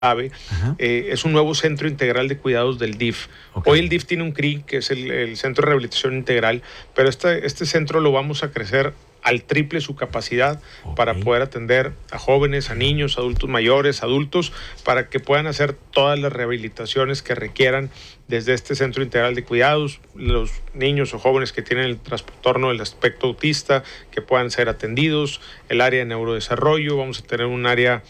AVE, es un nuevo centro integral de cuidados del DIF. Okay. Hoy el DIF tiene un CRI, que es el Centro de Rehabilitación Integral, pero este centro lo vamos a crecer al triple su capacidad para poder atender a jóvenes, a niños, adultos mayores, adultos, para que puedan hacer todas las rehabilitaciones que requieran desde este centro integral de cuidados, los niños o jóvenes que tienen el trastorno del aspecto autista, que puedan ser atendidos, el área de neurodesarrollo, vamos a tener un área,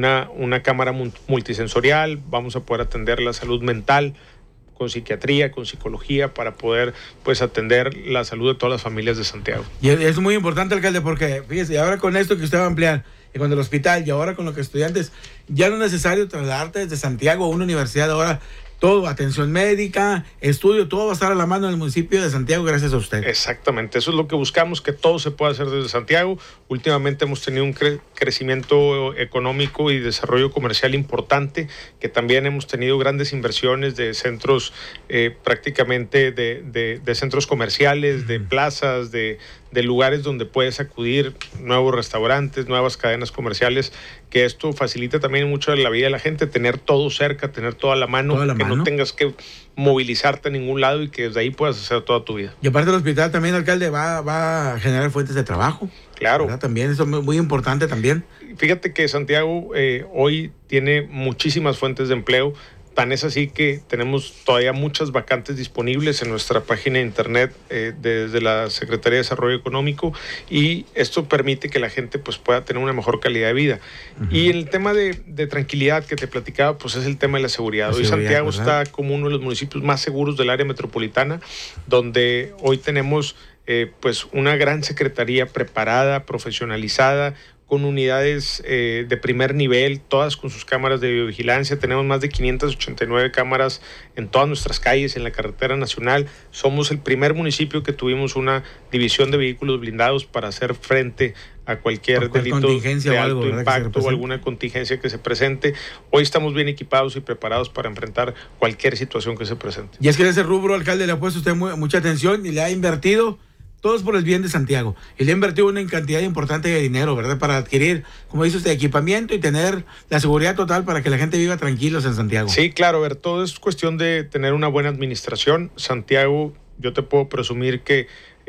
una cámara multisensorial, vamos a poder atender la salud mental, con psiquiatría, con psicología, para poder pues atender la salud de todas las familias de Santiago. Y es muy importante, alcalde, porque fíjese, ahora con esto que usted va a ampliar, y con el hospital, y ahora con los estudiantes, ya no es necesario trasladarte desde Santiago a una universidad. Ahora todo, atención médica, estudio, todo va a estar a la mano en el municipio de Santiago gracias a usted. Exactamente, eso es lo que buscamos, que todo se pueda hacer desde Santiago. Últimamente hemos tenido un crecimiento económico y desarrollo comercial importante, que también hemos tenido grandes inversiones de centros, prácticamente de centros comerciales, de plazas, de lugares donde puedes acudir, nuevos restaurantes, nuevas cadenas comerciales, que esto facilita también mucho la vida de la gente, tener todo cerca, tener todo a la mano, no tengas que movilizarte a ningún lado y que desde ahí puedas hacer toda tu vida. Y aparte del hospital también, alcalde, va a generar fuentes de trabajo. Claro. ¿Verdad? También eso es muy importante también. Fíjate que Santiago hoy tiene muchísimas fuentes de empleo. Tan es así que tenemos todavía muchas vacantes disponibles en nuestra página de internet desde la Secretaría de Desarrollo Económico, y esto permite que la gente pues pueda tener una mejor calidad de vida. Y el tema de tranquilidad que te platicaba, pues es el tema de la seguridad. Hoy Santiago, ¿verdad?, está como uno de los municipios más seguros del área metropolitana, donde hoy tenemos pues una gran secretaría preparada, profesionalizada, con unidades de primer nivel, todas con sus cámaras de videovigilancia. Tenemos más de 589 cámaras en todas nuestras calles, en la carretera nacional. Somos el primer municipio que tuvimos una división de vehículos blindados para hacer frente a cualquier delito de alto impacto o alguna contingencia que se presente. Hoy estamos bien equipados y preparados para enfrentar cualquier situación que se presente. Y es que en ese rubro, alcalde, le ha puesto usted mucha atención y le ha invertido. Todos por el bien de Santiago. Y le ha invertido una cantidad importante de dinero, ¿verdad? Para adquirir, como dice usted, equipamiento y tener la seguridad total para que la gente viva tranquilos en Santiago. Sí, claro, ver, todo es cuestión de tener una buena administración. Santiago, yo te puedo presumir que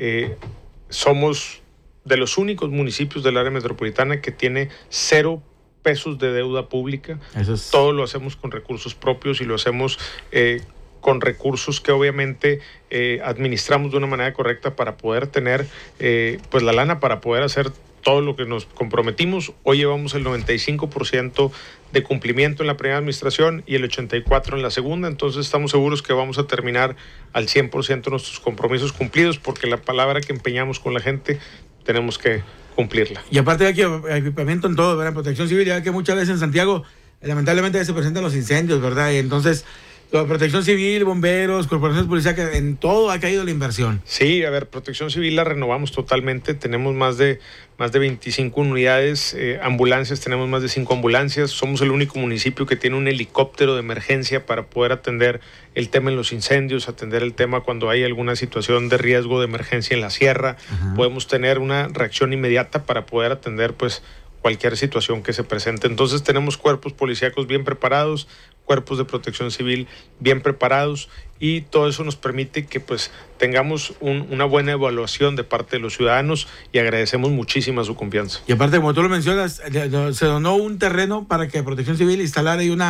somos de los únicos municipios del área metropolitana que tiene 0 pesos de deuda pública. Todo lo hacemos con recursos propios y lo hacemos con recursos que obviamente administramos de una manera correcta para poder tener pues la lana para poder hacer todo lo que nos comprometimos. Hoy llevamos el 95% de cumplimiento en la primera administración y el 84% en la segunda, entonces estamos seguros que vamos a terminar al 100% nuestros compromisos cumplidos, porque la palabra que empeñamos con la gente tenemos que cumplirla. Y aparte de aquí, equipamiento en todo, ¿verdad? Protección civil, ya que muchas veces en Santiago lamentablemente se presentan los incendios, ¿verdad? Y entonces la Protección Civil, bomberos, corporaciones policiales, en todo ha caído la inversión. Sí, a ver, Protección Civil la renovamos totalmente. Tenemos más de 25 unidades, ambulancias, tenemos más de 5 ambulancias. Somos el único municipio que tiene un helicóptero de emergencia para poder atender el tema en los incendios, atender el tema cuando hay alguna situación de riesgo de emergencia en la sierra. Podemos tener una reacción inmediata para poder atender pues cualquier situación que se presente. Entonces tenemos cuerpos policíacos bien preparados, cuerpos de protección civil bien preparados, y todo eso nos permite que pues tengamos una buena evaluación de parte de los ciudadanos, y agradecemos muchísimo su confianza. Y aparte, como tú lo mencionas, se donó un terreno para que Protección Civil instalara ahí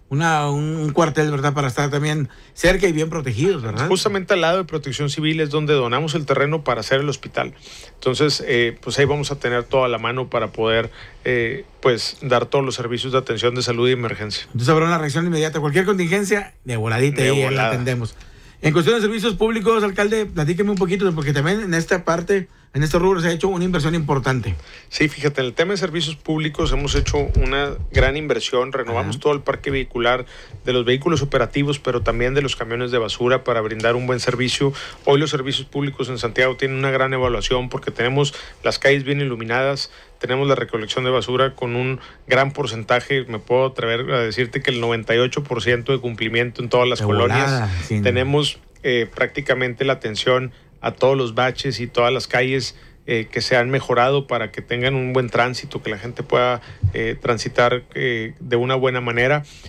un cuartel, ¿verdad? Para estar también cerca y bien protegidos, ¿verdad? Justamente al lado de Protección Civil es donde donamos el terreno para hacer el hospital. Entonces, pues ahí vamos a tener toda la mano para poder pues dar todos los servicios de atención de salud y emergencia. Entonces habrá una reacción inmediata. Cualquier contingencia, de voladita, y la atendemos. En cuestión de servicios públicos, alcalde, platíqueme un poquito, porque también en esta parte, en este rubro, se ha hecho una inversión importante. Sí, fíjate, en el tema de servicios públicos hemos hecho una gran inversión. Renovamos todo el parque vehicular de los vehículos operativos, pero también de los camiones de basura, para brindar un buen servicio. Hoy los servicios públicos en Santiago tienen una gran evaluación, porque tenemos las calles bien iluminadas, tenemos la recolección de basura con un gran porcentaje. Me puedo atrever a decirte que el 98% de cumplimiento en todas las colonias. Tenemos prácticamente la atención a todos los baches y todas las calles que se han mejorado para que tengan un buen tránsito, que la gente pueda transitar de una buena manera.